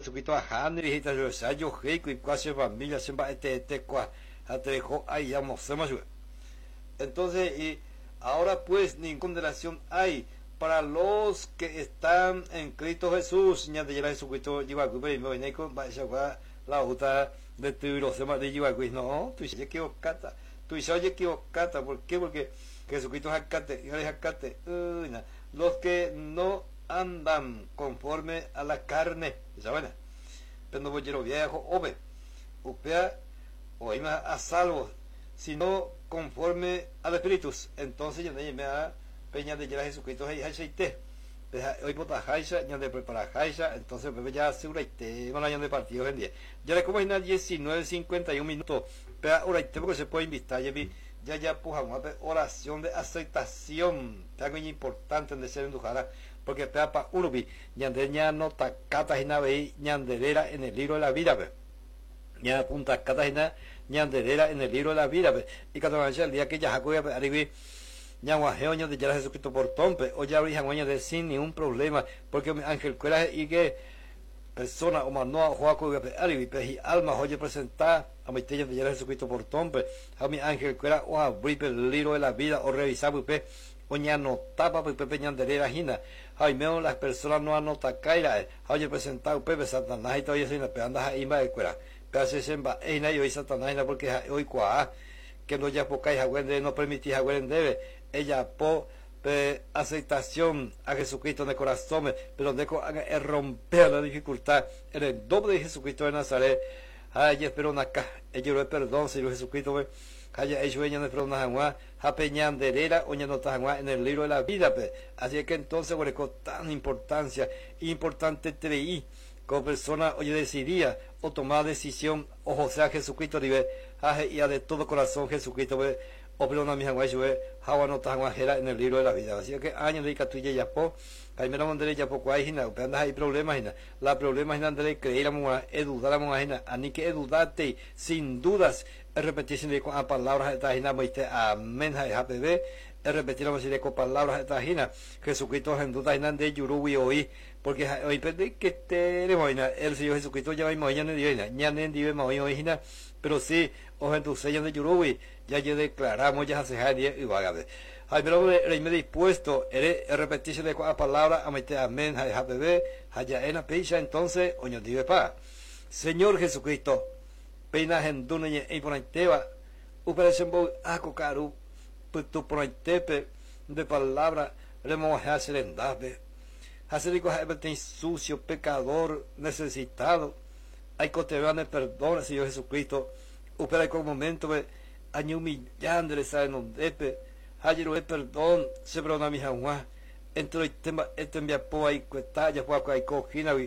Jesucristo a Hanri, hita yo sayo heico y casi familia se va qua atrejo ahí ya mostramos. Entonces, y ahora pues ninguna condenación hay para los que están en Cristo Jesús. Ya de Jesucristo lleva a cubrir me viene con la otra de tu los demás de lleva no, tú ya equivocata. Tú ya equivocata, ¿por qué? Porque Jesucristo es acate, yo les acate. Los que no andan conforme a la carne, ¿saben? Pero no voy a viejo, ove, upea, o más a salvo, sino conforme al Espíritu. Entonces ya me da peña de llegar a Jesucristo y aceite. Hoy por la jaisa, ya de preparar jaisa, entonces ya asegura y te van a de partido en día. Ya le como en 19:51 minutos, pero ahora porque se puede invitar, ya pues una oración de aceptación, algo importante en ser endujara, porque para urubi, ya no tacata y nave, ñanderera en el libro de la vida, ya apunta cata y ñanderera en el libro de la vida, y cada vez el día que ya jacoya arribí, ya guajeoño de ya Jesucristo por tompe, o ya origen de sin ningún problema, porque ángel cuela y que persona o mano a Joaco y alma oye presentar a mi tella de Jesucristo por tompe, a mi ángel cuela o abrir el libro de la vida o revisar pues o ya no tapa pues pepe ñanderera jina, ay menos las personas no anota caira, oye presentar pepe Satanás y todavía se la peanda ahí más de cuera, pero se semba eina y hoy Satanás porque hoy cuá que no ya poca hija no permitís a debe ella po aceptación a Jesucristo en el corazón, pero de romper la dificultad en el nombre de Jesucristo de Nazaret. Ay, espero una caja, ella lo perdón, Señor Jesucristo, ay, ellos ella no espero una jangua, a peñanderera, o ya no está en el libro de la vida, así que entonces, bueno, con tan importante treí, como persona, oye, decidía, o tomar decisión, o José a Jesucristo, y a de todo corazón Jesucristo, o perdona mi jangua, Hawa no está en el libro de la vida. Así que años de catuya ya po, caimera mondere ya poco hay hina, pero hay problemas hina. La problema es de creer a edudar a hina, a ni que edudate, sin dudas, repetirse con palabras de esta hina, moiste amén, HPB, repetiremos con palabras de esta hina, Jesucristo en duda hina de yurubi hoy, porque hoy perdí que tenemos hina, el Señor Jesucristo ya va a morir en Dios hina, ya no en Dios hoy hina, pero sí, o en tu sello de yurubi, ya declaramos, ya se ha y va a ver. Ay, pero me dispuesto, repetirse de la palabra, a meter amén, a bebé, allá en la pecha, entonces, oño dive pa. Señor Jesucristo, peinas en dunya y por anteva, uperación bo acocaru, puto por antepe, de palabra, le vamos a hacer en dave. Hacer digo, hay sucio, pecador, necesitado, hay que te van a perdonar, Señor Jesucristo, upera con momento, año humillándole, saben donde, ayer perdón, se perdona mi jangua, entre el tema, este envía po ahí, cuesta, ya fue a cojina,